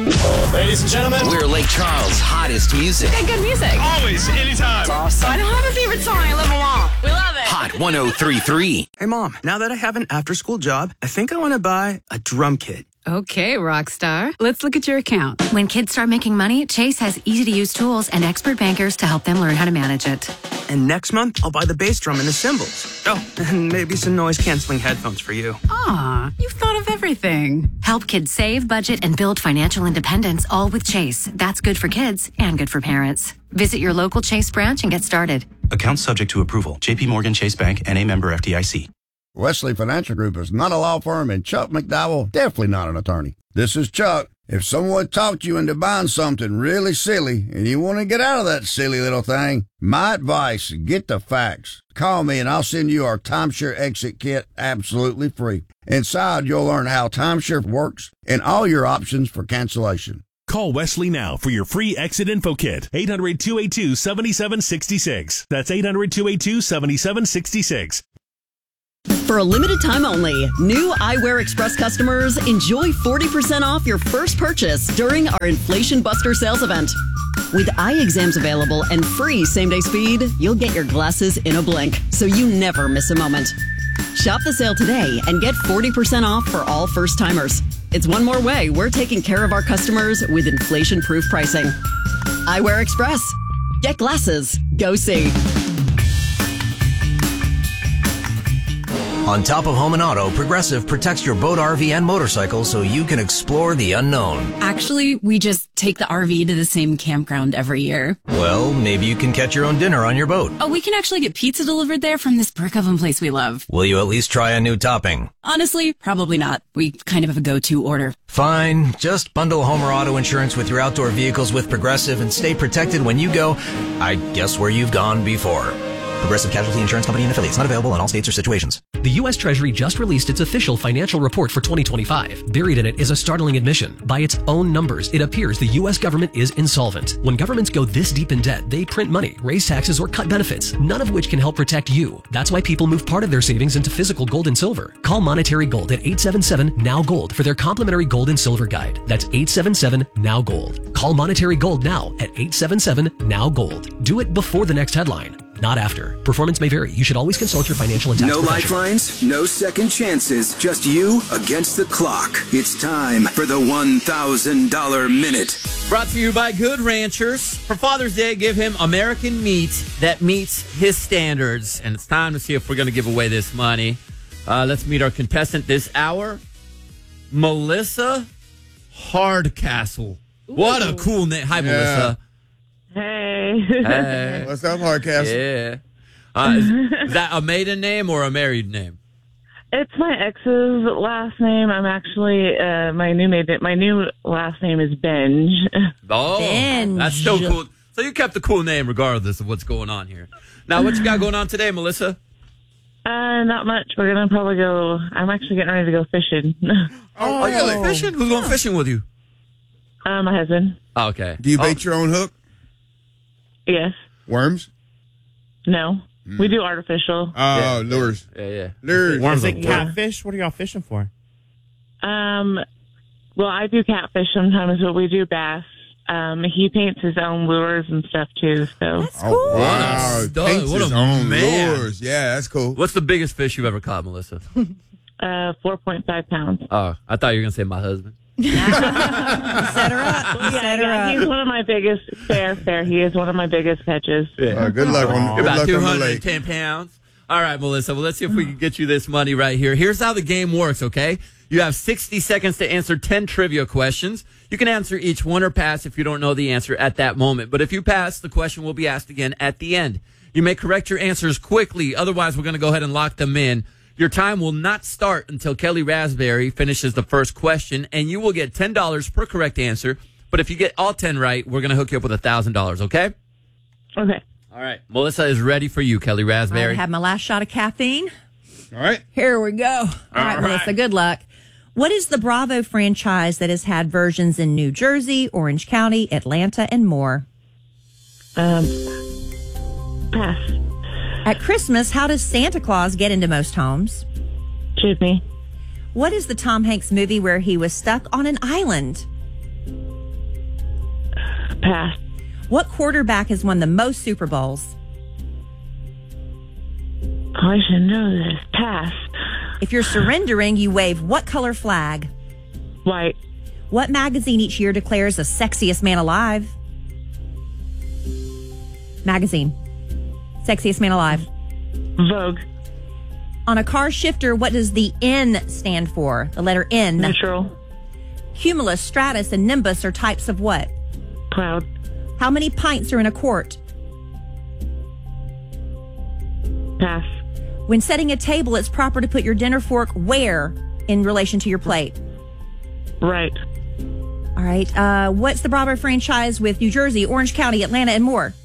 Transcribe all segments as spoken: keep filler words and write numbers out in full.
Ladies and gentlemen, we're Lake Charles' hottest music. Got good music. Always, anytime. Awesome. I don't have a favorite song. I love them all. We love it. Hot one oh three point three. Hey, Mom, now that I have an after-school job, I think I want to buy a drum kit. Okay, rock star. Let's look at your account. When kids start making money, Chase has easy-to-use tools and expert bankers to help them learn how to manage it. And next month, I'll buy the bass drum and the cymbals. Oh, and maybe some noise-canceling headphones for you. Aw, you've thought of everything. Help kids save, budget, and build financial independence, all with Chase. That's good for kids and good for parents. Visit your local Chase branch and get started. Account subject to approval. J P Morgan Chase Bank, N A member F D I C. Wesley Financial Group is not a law firm, and Chuck McDowell definitely not an attorney. This is Chuck. If someone talked you into buying something really silly and you want to get out of that silly little thing, my advice, get the facts. Call me and I'll send you our timeshare exit kit absolutely free. Inside, you'll learn how timeshare works and all your options for cancellation. Call Wesley now for your free exit info kit. eight hundred, two eight two, seven seven six six. That's eight hundred, two eight two, seven seven six six. For a limited time only, new Eyewear Express customers enjoy forty percent off your first purchase during our Inflation Buster sales event. With eye exams available and free same-day speed, you'll get your glasses in a blink, so you never miss a moment. Shop the sale today and get forty percent off for all first-timers. It's one more way we're taking care of our customers with inflation-proof pricing. Eyewear Express. Get glasses. Go see. On top of home and auto, Progressive protects your boat, R V, and motorcycle so you can explore the unknown. Actually, we just take the R V to the same campground every year. Well, maybe you can catch your own dinner on your boat. Oh, we can actually get pizza delivered there from this brick oven place we love. Will you at least try a new topping? Honestly, probably not. We kind of have a go-to order. Fine. Just bundle home or auto insurance with your outdoor vehicles with Progressive and stay protected when you go, I guess, where you've gone before. Progressive Casualty Insurance Company and affiliates. Not available in all states or situations. The U S Treasury just released its official financial report for twenty twenty-five. Buried in it is a startling admission. By its own numbers, it appears the U S government is insolvent. When governments go this deep in debt, they print money, raise taxes, or cut benefits, none of which can help protect you. That's why people move part of their savings into physical gold and silver. Call Monetary Gold at eight seven seven, N O W, GOLD for their complimentary gold and silver guide. That's eight seven seven, N O W, GOLD. Call Monetary Gold now at eight seven seven, N O W, GOLD. Do it before the next headline, not after. Performance may vary. You should always consult your financial and tax No professional. lifelines, no second chances, just you against the clock. It's time for the one thousand dollars Minute. Brought to you by Good Ranchers. For Father's Day, give him American meat that meets his standards. And it's time to see if we're going to give away this money. Uh, let's meet our contestant this hour, Melissa Hardcastle. Ooh. What a cool name. Hi, yeah. Melissa. Hey. Hey. What's up, Hardcastle? Yeah. Uh, is, is that a maiden name or a married name? It's my ex's last name. I'm actually uh, my new maiden. My new last name is Benj. Oh, Benj. That's so cool. So you kept the cool name regardless of what's going on here. Now, what you got going on today, Melissa? Uh, not much. We're gonna probably go. I'm actually getting ready to go fishing. Oh, are you going fishing? Who's going fishing with you? Uh, my husband. Oh, okay. Do you bait oh. your own hook? Yes. Worms? No. Mm. We do artificial. Oh, yeah. lures. Yeah, yeah. Lures. Worms like catfish? What are y'all fishing for? Um, well, I do catfish sometimes, but we do bass. Um, he paints his own lures and stuff too. So that's cool. Oh, wow. What, paints what his a own man. lures. Yeah, that's cool. What's the biggest fish you've ever caught, Melissa? uh, four point five pounds. Oh, I thought you were gonna say my husband. Set her up. Well, yeah, yeah, he's one of my biggest. Fair, fair. He is one of my biggest catches. Yeah. Uh, good luck on. Good About luck two on the hundred lake. ten pounds. All right, Melissa. Well, let's see if we can get you this money right here. Here's how the game works. Okay, you have sixty seconds to answer ten trivia questions. You can answer each one or pass if you don't know the answer at that moment. But if you pass, the question will be asked again at the end. You may correct your answers quickly. Otherwise, we're going to go ahead and lock them in. Your time will not start until Kelly Raspberry finishes the first question, and you will get ten dollars per correct answer. But if you get all ten right, we're going to hook you up with one thousand dollars, okay? Okay. All right. Melissa is ready for you, Kelly Raspberry. I have my last shot of caffeine. All right. Here we go. All, all right, right, Melissa, good luck. What is the Bravo franchise that has had versions in New Jersey, Orange County, Atlanta, and more? Um, pass. At Christmas, how does Santa Claus get into most homes? Jimmy. What is the Tom Hanks movie where he was stuck on an island? Pass. What quarterback has won the most Super Bowls? Oh, I should know this. Pass. If you're surrendering, you wave what color flag? White. What magazine each year declares the sexiest man alive? Magazine. Sexiest man alive. Vogue. On a car shifter, what does the N stand for? The letter N. Neutral. Cumulus, stratus, and nimbus are types of what? Cloud. How many pints are in a quart? Pass. When setting a table, it's proper to put your dinner fork where in relation to your plate? Right. All right. Uh, what's the Bravo franchise with New Jersey, Orange County, Atlanta, and more?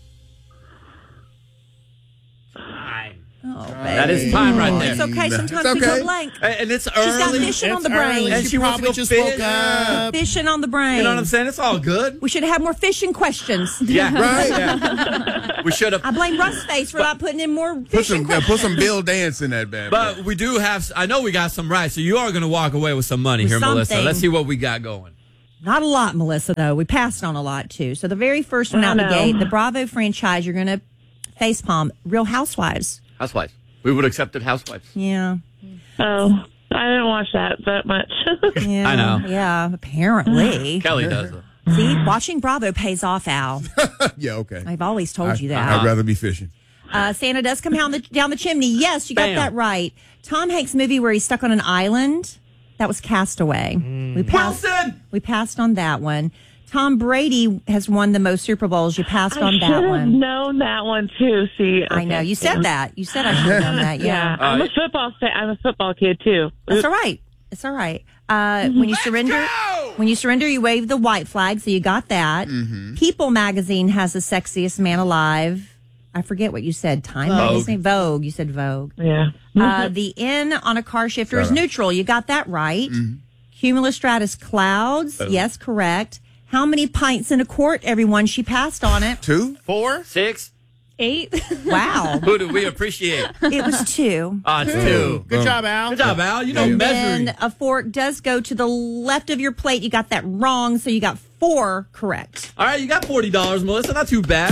Oh, That is time right there. It's okay. Sometimes It's we go okay. blank. And and it's early. She's got fishing on the brain. And she, She wants to probably go just fish. woke up. Fishing on the brain. You know what I'm saying? It's all good. We should have had more fishing questions. Yeah. Right? Yeah. We should have. I blame Russ Face for not putting in more Put fishing some, yeah, questions. put some Bill Dance in that bad boy. But we do have, I know we got some right, so you are going to walk away with some money With here, Melissa. something. Let's see what we got going. Not a lot, Melissa, though. We passed on a lot, too. So the very first one I out the know. gate, the Bravo franchise, you're going to facepalm Real Housewives. Housewives. We would have accepted Housewives. Yeah. Oh, I didn't watch that that much. Yeah. I know. Yeah, apparently. Kelly does. though. See, watching Bravo pays off, Al. yeah, okay. I've always told I, you that. I'd rather be fishing. Uh, Santa does come down the, down the chimney. Yes, you got Bam. that right. Tom Hanks' movie where he's stuck on an island, that was Castaway. We passed, Wilson! we passed on that one. Tom Brady has won the most Super Bowls. You passed I on should that have one. known that one too. See, I know. okay. You said that. You said I should have known that. Yeah, Yeah. I'm Uh, a football fan. I'm a football kid too. That's all right. It's all right. Uh, when you surrender, when you surrender, you wave the white flag. So you got that. Mm-hmm. People magazine has the sexiest man alive. I forget what you said. Time Vogue. magazine, Vogue. You said Vogue. Yeah. Uh, the N on a car shifter is Shut up. neutral. You got that right. Cumulus-stratus clouds. Yes, correct. How many pints in a quart, everyone? She passed on it. Two? Four? Six. Eight. Wow. Who do we appreciate? It was two. Ah, it's two. Good job, Al. Good job, Al. You know And measuring. then a fork does go to the left of your plate. You got that wrong, so you got four correct. All right, you got forty dollars, Melissa. Not too bad.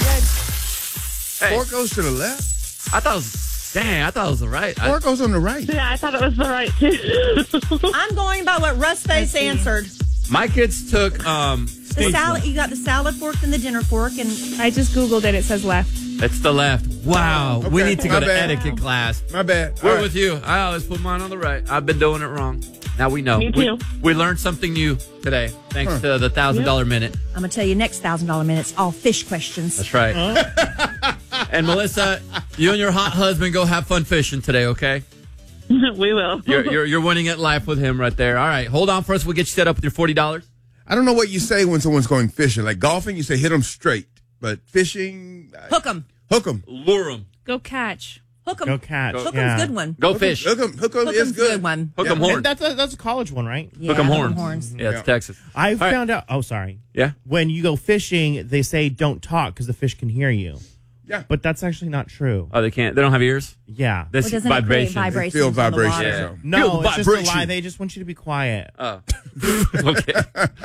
Hey, Four goes to the left. I thought it was, dang, I thought it was the right. I, Four goes on the right. Yeah, I thought it was the right too. I'm going by what Russ Face answered. my kids took, um, The salad. You got the salad fork and the dinner fork, and I just Googled it. It says left. it's the left. Wow. We Okay, need to my go to bad. etiquette class. My bad. We're All right. with you. I always put mine on the right. I've been doing it wrong. Now we know. Me too. We, we learned something new today thanks Huh. to the one thousand dollars minute. I'm gonna tell you next thousand dollar minutes all fish questions. That's right. And Melissa, you and your hot husband go have fun fishing today, okay? We will. You're, you're you're winning at life with him right there. All right, hold on for us. We'll get you set up with your forty dollars. I don't know what you say when someone's going fishing. Like golfing, you say hit them straight. But fishing, Hook 'em. hook them. Lure him. Go catch. Hook 'em. Go catch. Hook 'em's yeah. a good one. Go fish. Hook them. Hook them Hook is 'em's a good. good one. Hook Yeah. 'em horns. And that's a, that's a college one, right? Yeah, Hook 'em hook 'em horns. horns. Yeah, it's Texas. I All right. found out. Oh, sorry. Yeah. When you go fishing, they say don't talk because the fish can hear you. Yeah. But that's actually not true. Oh, they can't. They don't have ears. Yeah. This Well, doesn't it create vibration. vibrations Feel on the vibrations. water? Yeah. so. Feel No, the it's just a vibration. lie. They just want you to be quiet. Oh. Okay.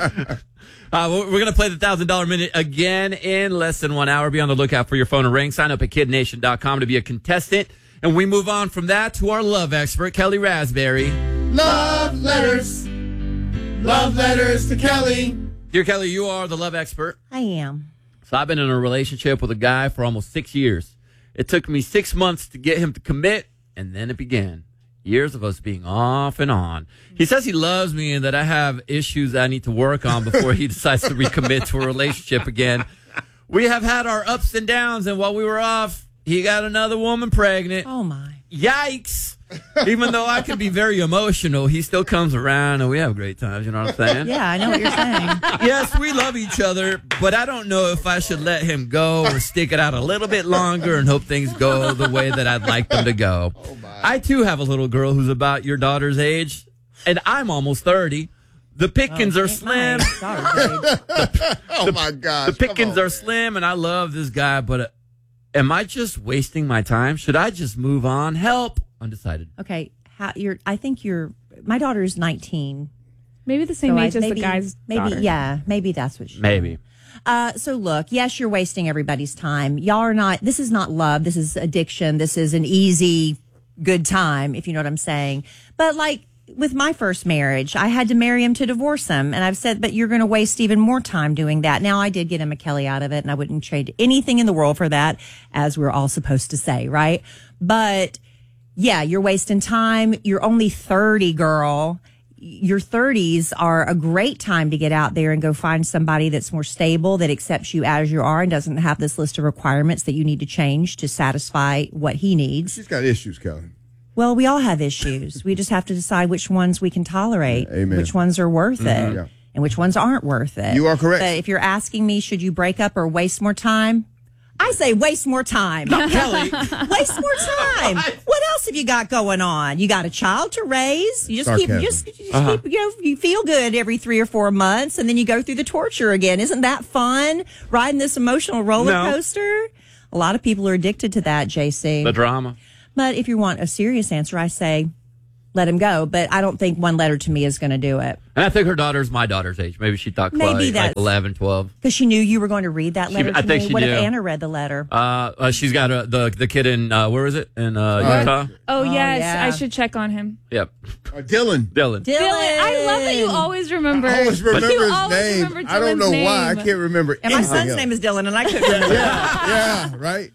Uh, we're going to play the one thousand dollars minute again in less than one hour. Be on the lookout for your phone to ring. Sign up at kid nation dot com to be a contestant. And we move on from that to our love expert, Kelly Raspberry. Love letters. Love letters to Kelly. Dear Kelly, you are the love expert. I am. So I've been in a relationship with a guy for almost six years. It took me six months to get him to commit, and then it began. Years of us being off and on. He says he loves me and that I have issues I need to work on before he decides to recommit to a relationship again. We have had our ups and downs, and while we were off, he got another woman pregnant. Oh my. Yikes. Even though I can be very emotional, he still comes around and we have great times, you know what I'm saying? Yeah, I know what you're saying. Yes, we love each other, but I don't know if I should let him go or stick it out a little bit longer and hope things go the way that I'd like them to go. I, too, have a little girl who's about your daughter's age, and I'm almost thirty. The pickings Oh, are slim. Oh, my gosh. The pickings Come on, are slim, and I love this guy, but uh, am I just wasting my time? Should I just move on? Help. Undecided. Okay, how you're? I think you're. My daughter is nineteen. Maybe the same so age I- as maybe, the guy's Maybe daughter. yeah. Maybe that's what. She Maybe. Uh, so look, yes, you're wasting everybody's time. Y'all are not, this is not love. This is addiction. This is an easy, good time, if you know what I'm saying. But like with my first marriage, I had to marry him to divorce him. And I've said, but you're going to waste even more time doing that. Now I did get Emma Kelly out of it, and I wouldn't trade anything in the world for that, as we're all supposed to say, right? But yeah, you're wasting time. You're only thirty, girl. Your thirties are a great time to get out there and go find somebody that's more stable, that accepts you as you are and doesn't have this list of requirements that you need to change to satisfy what he needs. She's got issues, Kelly. Well, we all have issues. We just have to decide which ones we can tolerate, Amen. which ones are worth Mhm. it, Yeah. and which ones aren't worth it. You are correct. But if you're asking me, should you break up or waste more time? I say waste more time. Not Kelly. Waste more time. What else have you got going on? You got a child to raise. You just Sarcasm. keep, just, just Uh-huh. keep, you know, you feel good every three or four months, and then you go through the torture again. Isn't that fun? Riding this emotional roller No. coaster. A lot of people are addicted to that, J C. The drama. But if you want a serious answer, I say let him go. But I don't think one letter to me is going to do it. And I think her daughter's my daughter's age. Maybe she thought Maybe Chloe, like that's- eleven, twelve. Because she knew you were going to read that She- letter I to think me. she What knew. if Anna read the letter? Uh, uh, she's got a, the the kid in, uh, where is it? In uh, Utah? Oh, Oh, yes. yeah. I should check on him. Yep. Uh, Dylan. Dylan. Dylan. Dylan, I love that you always remember. I always remember You his always name. remember I don't know Dylan's why. I name. can't remember And my anything son's else. name is Dylan, and I couldn't remember. Yeah, yeah, right.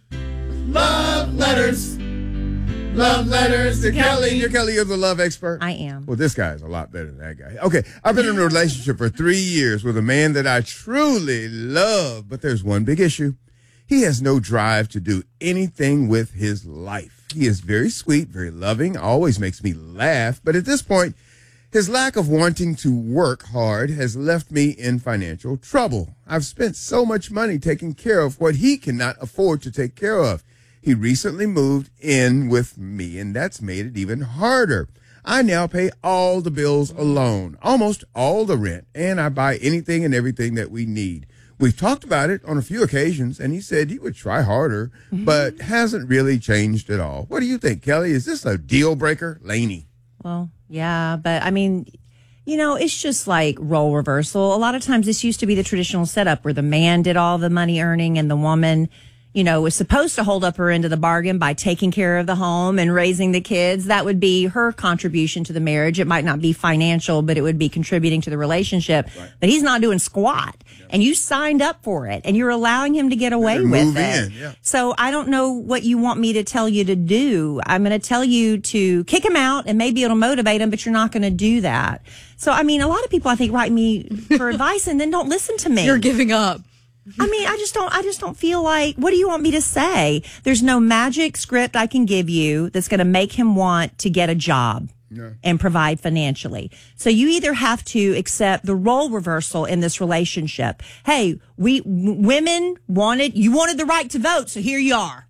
Love letters. Love letters to Kelly. You're Kelly, you're the love expert. I am. Well, this guy is a lot better than that guy. Okay, I've been in a relationship for three years with a man that I truly love, but there's one big issue. He has no drive to do anything with his life. He is very sweet, very loving, always makes me laugh, but at this point, his lack of wanting to work hard has left me in financial trouble. I've spent so much money taking care of what he cannot afford to take care of. He recently moved in with me, and that's made it even harder. I now pay all the bills alone, almost all the rent, and I buy anything and everything that we need. We've talked about it on a few occasions, and he said he would try harder, but hasn't really changed at all. What do you think, Kelly? Is this a deal breaker? Lainey. Well, yeah, but I mean, you know, it's just like role reversal. A lot of times this used to be the traditional setup where the man did all the money earning and the woman, you know, was supposed to hold up her end of the bargain by taking care of the home and raising the kids. That would be her contribution to the marriage. It might not be financial, but it would be contributing to the relationship. Right. But he's not doing squat. And you signed up for it, and you're allowing him to get away with move it. in, yeah. So I don't know what you want me to tell you to do. I'm going to tell you to kick him out, and maybe it'll motivate him, but you're not going to do that. So, I mean, a lot of people, I think, write me for advice and then don't listen to me. You're giving up. I mean, I just don't, I just don't feel like, what do you want me to say? There's no magic script I can give you that's going to make him want to get a job. Yeah. And provide financially. So you either have to accept the role reversal in this relationship. Hey, we w- women wanted, you wanted the right to vote, so here you are.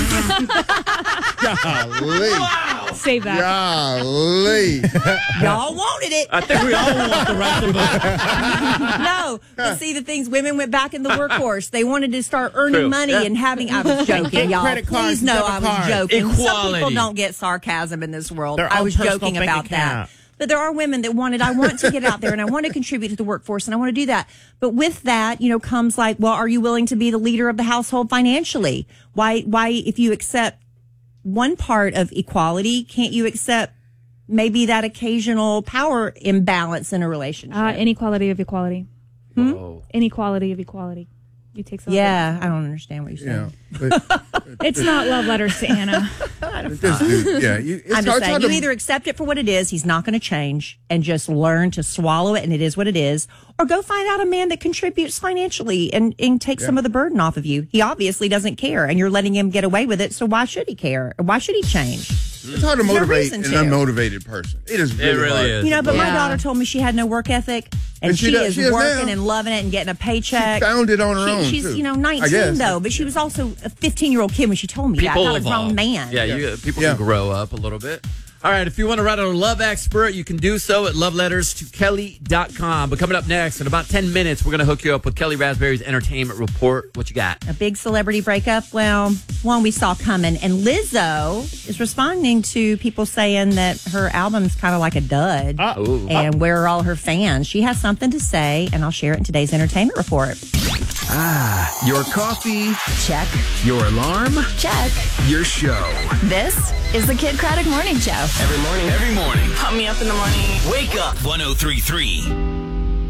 Golly. Wow. Save that. Golly. Y'all wanted it. I think we all want the right to vote. No, but see, the things, women went back in the workforce. They wanted to start earning True. money Yeah. and having, I was joking, Get y'all. credit cards Please know and I debit was cards. joking. Some Equality. people don't get sarcasm in this world. Their I own was personal joking bank about account. that. But there are women that wanted, I want to get out there and I want to contribute to the workforce and I want to do that. But with that, you know, comes like, well, are you willing to be the leader of the household financially? Why, why, if you accept one part of equality, can't you accept maybe that occasional power imbalance in a relationship? Uh, inequality of equality. Hmm? Inequality of equality. You take something. Yeah, I don't understand what you're saying. Yeah. But, It's not love letters to Anna. this dude, yeah. You, it's I'm just hard saying, to- you either accept it for what it is, he's not going to change, and just learn to swallow it, and it is what it is, or go find out a man that contributes financially and, and take Yeah. some of the burden off of you. He obviously doesn't care, and you're letting him get away with it, so why should he care? Why should he change? It's hard to There's no motivate reason an to. unmotivated person. It is really, really hard. is. You know, but my Yeah. daughter told me she had no work ethic, and, And she she, does- is she does working now. and loving it and getting a paycheck. She found it on her She- own, She's, too. you know, I nineteen guess. though, but she was also a fifteen-year-old kid when she told me People that, not a evolve. grown man. Yeah, you, people Yeah. can grow up a little bit. All right, if you want to write a love expert, you can do so at love letters to kelly dot com. But coming up next, in about ten minutes, we're going to hook you up with Kelly Raspberry's Entertainment Report. What you got? A big celebrity breakup. Well, one we saw coming. And Lizzo is responding to people saying that her album's kind of like a dud. Ooh. And where are all her fans? She has something to say, and I'll share it in today's Entertainment Report. Ah, your coffee? Check. Your alarm? Check. Your show. This is the Kid Craddock Morning Show. Every morning. Every morning. Pump me up in the morning. Wake up. one oh three point three